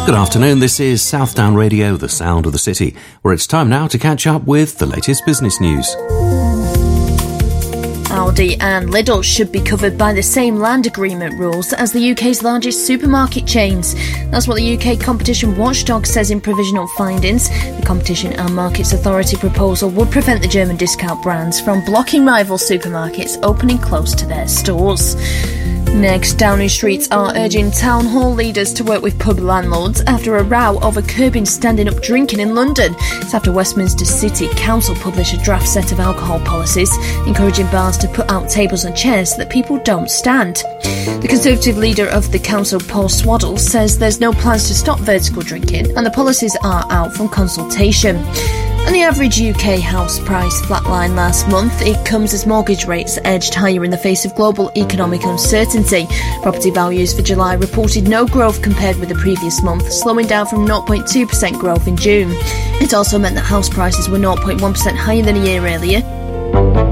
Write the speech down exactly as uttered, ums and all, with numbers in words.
Good afternoon, this is Southdown Radio, the sound of the city, where it's time now to catch up with the latest business news. Aldi and Lidl should be covered by the same land agreement rules as the U K's largest supermarket chains. That's what the U K Competition Watchdog says in provisional findings. The Competition and Markets Authority proposal would prevent the German discount brands from blocking rival supermarkets opening close to their stores. Next, Downing Streets are urging town hall leaders to work with pub landlords after a row over curbing standing up drinking in London. It's after Westminster City Council published a draft set of alcohol policies, encouraging bars to put out tables and chairs so that people don't stand. The Conservative leader of the council, Paul Swaddle, says there's no plans to stop vertical drinking and the policies are out from consultation. And the average U K house price flatlined last month. It comes as mortgage rates edged higher in the face of global economic uncertainty. Property values for July reported no growth compared with the previous month, slowing down from zero point two percent growth in June. It also meant that house prices were zero point one percent higher than a year earlier.